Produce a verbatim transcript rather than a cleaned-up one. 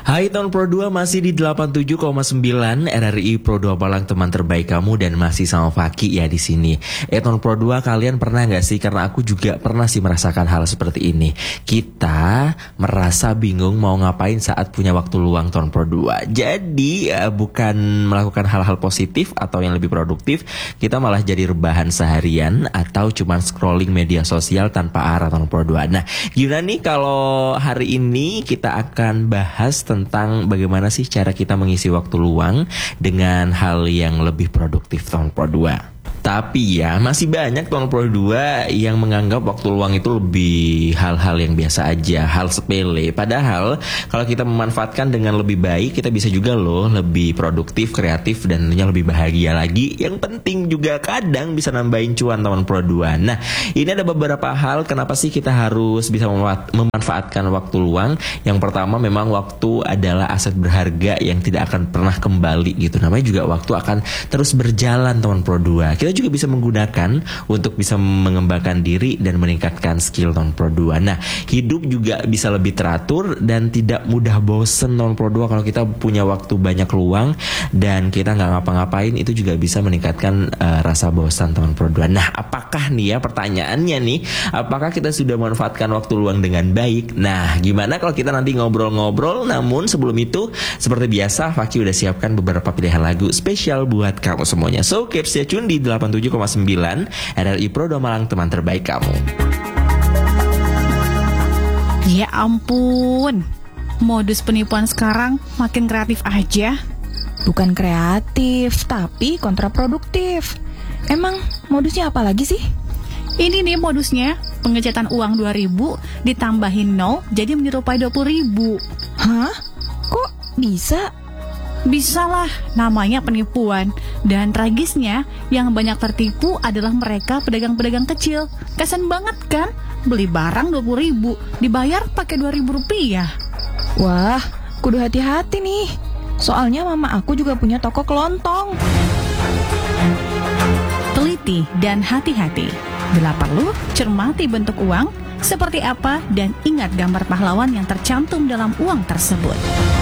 Hai Tahun Pro dua masih di delapan puluh tujuh koma sembilan R R I Pro dua Malang, teman terbaik kamu, dan masih sama Faki ya di sini. Eh Tahun Pro dua, kalian pernah nggak sih? Karena aku juga pernah sih merasakan hal seperti ini. Kita merasa bingung mau ngapain saat punya waktu luang Tahun Pro dua. Jadi uh, bukan melakukan hal-hal positif atau yang lebih produktif, kita malah jadi rebahan seharian atau cuman scrolling media sosial tanpa arah Tahun Pro dua. Nah, gimana nih kalau hari ini kita akan bahas tentang tentang bagaimana sih cara kita mengisi waktu luang dengan hal yang lebih produktif Tahun Pro dua. Tapi ya masih banyak Tahun Pro dua yang menganggap waktu luang itu lebih hal-hal yang biasa aja, hal sepele. Padahal kalau kita memanfaatkan dengan lebih baik, kita bisa juga loh lebih produktif, kreatif, dan tentunya lebih bahagia lagi. Yang penting juga kadang bisa nambahin cuan Tahun Pro dua. Nah, ini ada beberapa hal kenapa sih kita harus bisa memanfaatkan waktu luang. Yang pertama, memang waktu adalah aset berharga yang tidak akan pernah kembali gitu. Namanya juga waktu akan terus berjalan Tahun Pro dua. Kita juga bisa menggunakan untuk bisa mengembangkan diri dan meningkatkan skill Tahun Pro dua. Nah, hidup juga bisa lebih teratur dan tidak mudah bosen Tahun Pro dua kalau kita punya waktu banyak luang dan kita nggak ngapa-ngapain. Itu juga bisa meningkatkan uh, rasa bosan Tahun Pro dua. Nah, apakah nih ya pertanyaannya nih, apakah kita sudah memanfaatkan waktu luang dengan baik? Nah, gimana kalau kita nanti ngobrol-ngobrol? Namun sebelum itu, seperti biasa, Faki udah siapkan beberapa pilihan lagu spesial buat kamu semuanya. So, keep stay tune di delapan puluh tujuh koma sembilan R R I Pro dua Malang, teman terbaik kamu. Ya ampun, modus penipuan sekarang makin kreatif aja. Bukan kreatif, tapi kontraproduktif. Emang modusnya apa lagi sih? Ini nih modusnya, pengecetan uang dua ribu ditambahin nol jadi menyerupai dua puluh ribu. Hah? Kok bisa? Bisa lah, namanya penipuan. Dan tragisnya, yang banyak tertipu adalah mereka pedagang-pedagang kecil. Kasian banget kan? Beli barang dua puluh ribu, dibayar pakai dua ribu rupiah. Wah, kudu hati-hati nih. Soalnya mama aku juga punya toko kelontong. Teliti dan hati-hati. Bila perlu, cermati bentuk uang seperti apa dan ingat gambar pahlawan yang tercantum dalam uang tersebut.